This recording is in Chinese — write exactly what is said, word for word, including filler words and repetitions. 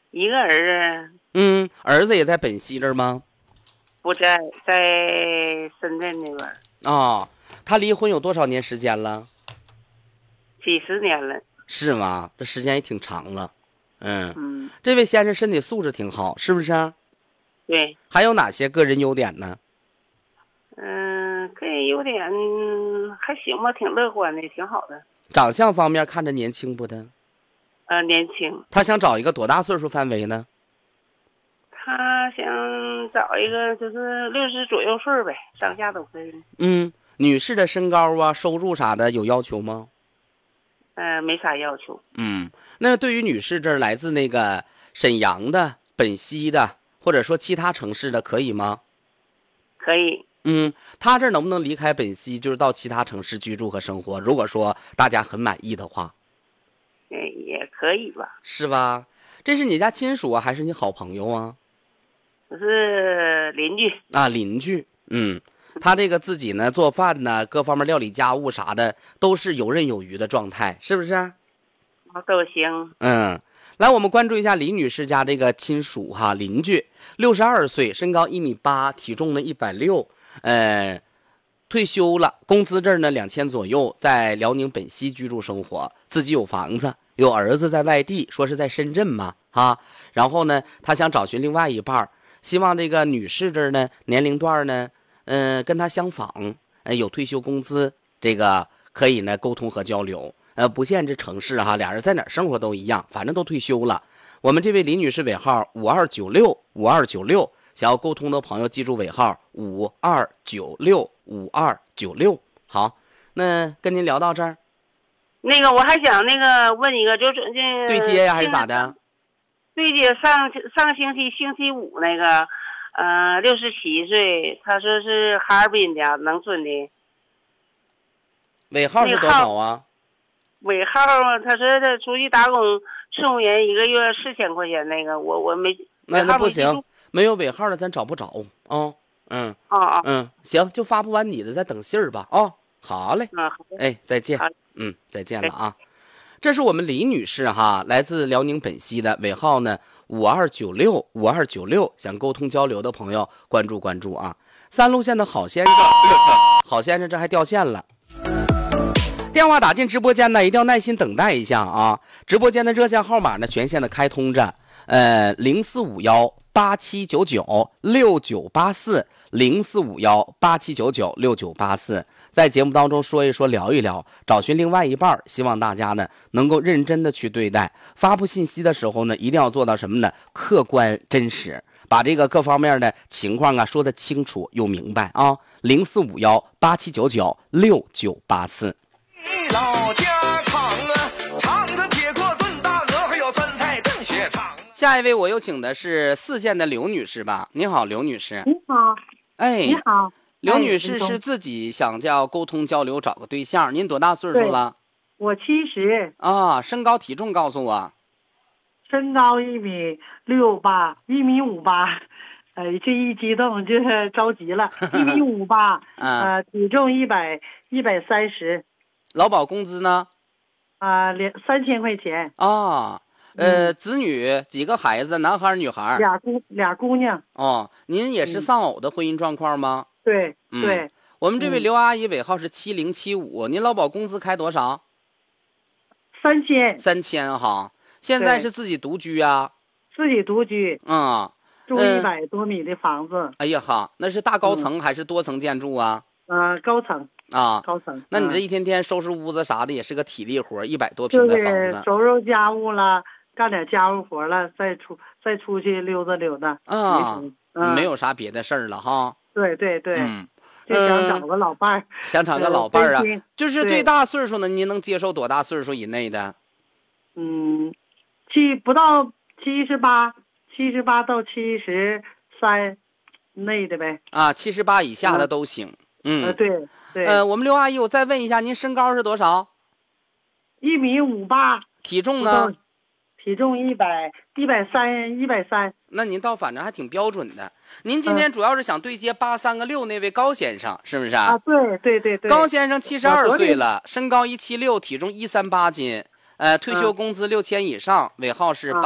一个儿子。 嗯，儿子也在本溪这儿吗？ 不在，在深圳那边。 啊、哦，他离婚有多少年时间了？ 几十年了。 是吗？这时间也挺长了。嗯嗯， 这位先生身体素质挺好，是不是？ 对。 还有哪些个人优点呢？ 嗯，个人优点还行吧，挺乐观的，挺好的。 长相方面看着年轻不的？ 呃，年轻。 他想找一个多大岁数范围呢？ 他想找一个就是六十左右岁呗，上下都可以。 嗯，女士的身高啊、收入啥的有要求吗？ 呃，没啥要求。 嗯，那对于女士这儿来自那个沈阳的、本溪的，或者说其他城市的，可以吗？ 可以。 嗯，她这儿能不能离开本溪，就是到其他城市居住和生活？如果说大家很满意的话， 呃，也可以吧。 是吧？这是你家亲属啊，还是你好朋友啊？ 我是邻居。 啊，邻居。嗯，他这个自己呢做饭呢，各方面料理家务啥的都是游刃有余的状态，是不是？ 啊，都行。 嗯，来，我们关注一下李女士家这个亲属哈，邻居，六十二岁，身高一米八，体重呢一百六，呃，退休了，工资这儿呢两千左右，在辽宁本溪居住生活，自己有房子，有儿子在外地，说是在深圳嘛，哈，然后呢，他想找寻另外一半，希望这个女士这儿呢年龄段呢，嗯、呃，跟他相仿，呃，有退休工资，这个可以呢沟通和交流。呃，不限制城市哈，俩人在哪儿生活都一样，反正都退休了。我们这位李女士尾号五二九六五二九六，想要沟通的朋友记住尾号五二九六五二九六。好，那跟您聊到这儿。 那个我还想那个问一个，就是这对接呀，还是咋的？ 对接上上星期星期五那个，呃，六十七岁，他说是哈尔滨的，农村的。 尾号是多少啊？ 尾号他说他出去打工，伺候人一个月四千块钱，那个我我没。 那那不行，没有尾号的咱找不着啊、哦。嗯。 哦哦。 嗯，行，就发布完你的，再等信儿吧啊、哦。好嘞。 嗯，好的。 哎，再见。嗯，再见了啊。这是我们李女士哈，来自辽宁本溪的，尾号呢五二九六五二九六，想沟通交流的朋友关注关注啊。三路线的好先生，好先生这还掉线了。电话打进直播间呢，一定要耐心等待一下啊！直播间的热线号码呢，全线的开通着，呃，零四五幺八七九九六九八四，零四五幺八七九九六九八四，在节目当中说一说，聊一聊，找寻另外一半，希望大家呢能够认真的去对待。发布信息的时候呢，一定要做到什么呢？客观真实，把这个各方面的情况啊说得清楚又明白啊！零四五幺八七九九六九八四。 老家常啊，长的铁锅炖大鹅，还有酸菜炖血肠。 下一位我有请的是四线的刘女士吧。你好，刘女士。 你好。 哎， 你好， 刘女士是自己想叫沟通交流，找个对象。您多大岁数了？ 我七十。 啊，身高体重告诉我。 身高一米六八，一米五八。哎，这一激动就是着急了。一米五八，呃，体重一百一百三十。 劳保工资呢？ 啊，两三千块钱。 啊，呃，嗯、子女几个孩子，男孩女孩？ 俩姑俩姑娘。 哦，您也是丧偶的婚姻状况吗？ 嗯、对、 嗯、 对。 我们这位刘阿姨尾号是七零七五，您劳保工资开多少？ 三千。 三千哈，现在是自己独居啊？ 自己独居。 嗯。 住一百多米的房子。 嗯、哎呀哈，那是大高层还是多层建筑啊？ 嗯、呃，高层。 啊， 高层。 那你这一天天收拾屋子啥的也是个体力活，一百多平的房子。 收拾家务了，干点家务活了，再出再出去溜达溜达。 啊， 嗯、 没有啥别的事儿了哈。 对对对。 嗯， 就想找个老伴儿、嗯。 想找个老伴儿啊，就是最大岁数呢，您能接受多大岁数以内的？ 嗯，七不到七十八，七十八到七十三内的呗。 啊，七十八以下的都行。嗯， 呃，对。对， 呃，我们刘阿姨，我再问一下，您身高是多少？ 一米五八。 体重呢？ 体重一百一百三一百三。 那您倒反正还挺标准的。您今天主要是想对接八三个六那位高先生，是不是啊？ 啊，对对对对。 高先生七十二岁了，身高一七六，体重一三八斤，呃，退休工资六千以上，尾号是八